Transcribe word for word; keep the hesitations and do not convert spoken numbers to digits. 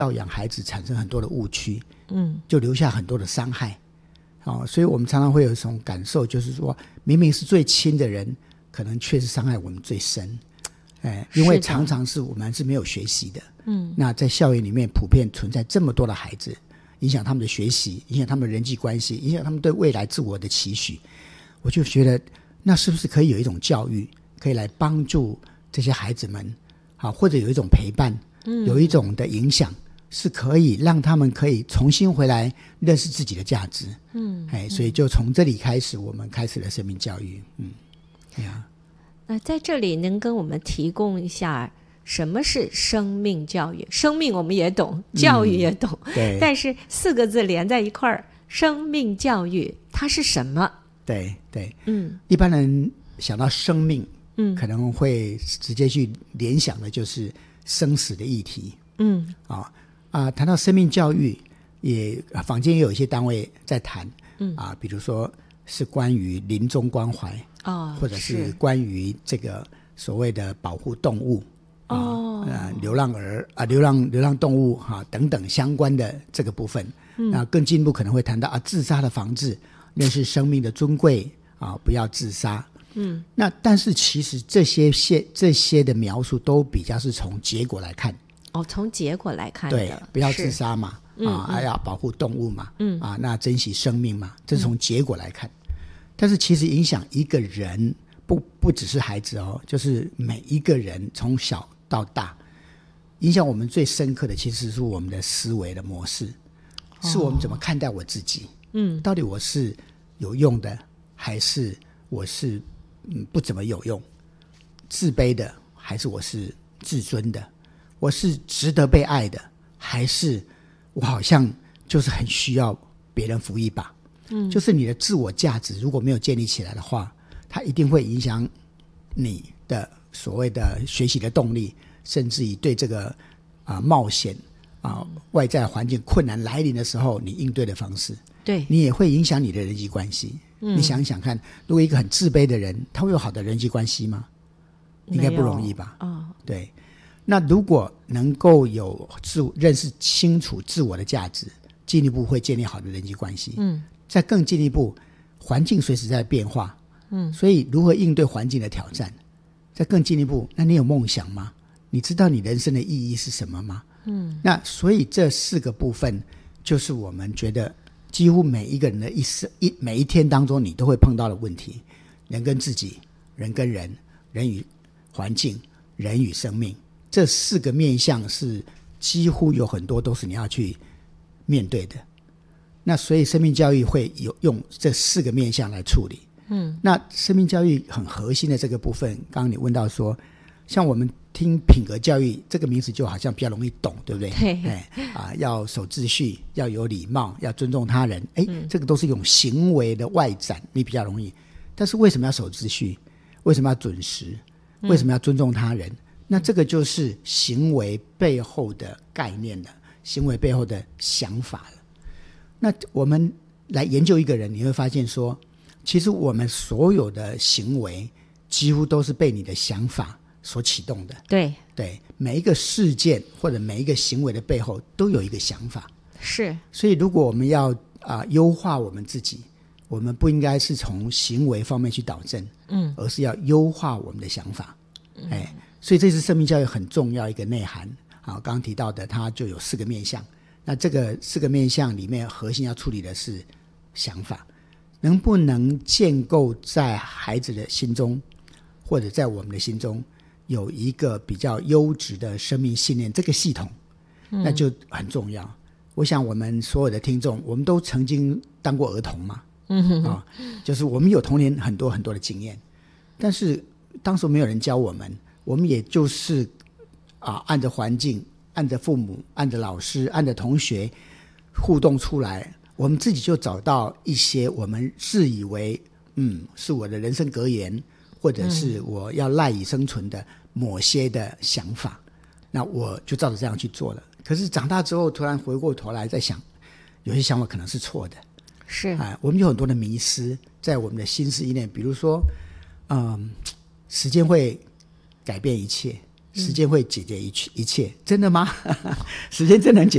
教养孩子产生很多的误区，嗯，就留下很多的伤害。哦，所以我们常常会有一种感受，就是说明明是最亲的人，可能却是伤害我们最深。哎，因为常常是我们是没有学习的，嗯，那在校园里面普遍存在这么多的孩子，影响他们的学习，影响他们的人际关系，影响他们对未来自我的期许。我就觉得，那是不是可以有一种教育，可以来帮助这些孩子们，啊，或者有一种陪伴，嗯，有一种的影响，是可以让他们可以重新回来认识自己的价值。嗯，哎，所以就从这里开始，我们开始了生命教育。嗯，对啊。 那在这里能跟我们提供一下什么是生命教育？生命我们也懂，教育也懂， 嗯，对， 但是四个字连在一块儿，生命教育它是什么？ 对对， 嗯， 一般人想到生命，嗯，可能会直接去联想的就是生死的议题。嗯，啊啊，谈到生命教育，也坊间也有一些单位在谈，嗯啊，比如说是关于临终关怀，哦，或者是关于这个所谓的保护动物，哦，呃，流浪儿啊，流浪流浪动物哈，啊，等等相关的这个部分。嗯，那更进一步可能会谈到啊，自杀的防治，认识生命的尊贵啊，不要自杀。嗯，那但是其实这些些这些的描述都比较是从结果来看。 哦，从结果来看的， 对，不要自杀嘛，啊，还要保护动物嘛，嗯啊，那珍惜生命嘛，这是从结果来看。嗯，但是其实影响一个人不不只是孩子哦，就是每一个人从小到大，影响我们最深刻的其实是我们的思维的模式，哦，是我们怎么看待我自己。嗯，到底我是有用的，还是我是嗯不怎么有用？自卑的，还是我是自尊的？我是值得被爱的，还是我好像就是很需要别人扶一把？嗯，就是你的自我价值如果没有建立起来的话，它一定会影响你的所谓的学习的动力，甚至于对这个啊、呃、冒险啊、呃、外在环境困难来临的时候，你应对的方式， 对， 你也会影响你的人际关系。嗯，你想想看，如果一个很自卑的人，他会有好的人际关系吗？应该不容易吧？哦，对。那如果能够有自认识清楚自我的价值，进一步会建立好的人际关系。嗯，再更进一步，环境随时在变化。嗯，所以如何应对环境的挑战？再更进一步，那你有梦想吗？你知道你人生的意义是什么吗？嗯，那所以这四个部分，就是我们觉得几乎每一个人的一生一每一天当中，你都会碰到的问题：人跟自己，人跟人，人与环境，人与生命。这四个面向是几乎有很多都是你要去面对的。那所以生命教育会有用这四个面向来处理。嗯，那生命教育很核心的这个部分，刚刚你问到说，像我们听品格教育这个名词就好像比较容易懂，对不对？ 对， 哎啊，要守秩序，要有礼貌，要尊重他人，哎、嗯，这个都是一种行为的外展，你比较容易。但是为什么要守秩序？为什么要准时？为什么要尊重他人？嗯，那这个就是行为背后的概念了，行为背后的想法了。那我们来研究一个人，你会发现说，其实我们所有的行为几乎都是被你的想法所启动的。 对对，每一个事件或者每一个行为的背后都有一个想法。 是，所以如果我们要啊优化我们自己，我们不应该是从行为方面去导正，嗯，而是要优化我们的想法。嗯，哎。所以这是生命教育很重要一个内涵啊，刚刚提到的它就有四个面向。那这个四个面向里面核心要处理的是想法，能不能建构在孩子的心中或者在我们的心中有一个比较优质的生命信念，这个系统那就很重要。嗯，我想我们所有的听众，我们都曾经当过儿童嘛，嗯哼哼，啊，就是我们有童年很多很多的经验，但是当时没有人教我们，我们也就是啊，按着环境，按着父母，按着老师，按着同学互动出来，我们自己就找到一些我们自以为嗯是我的人生格言，或者是我要赖以生存的某些的想法，嗯，那我就照着这样去做了。可是长大之后，突然回过头来再想，有些想法可能是错的， 是啊，我们有很多的迷思在我们的心思意念，比如说，嗯，时间会改变一切，时间会解决一切，一切真的吗？时间真能解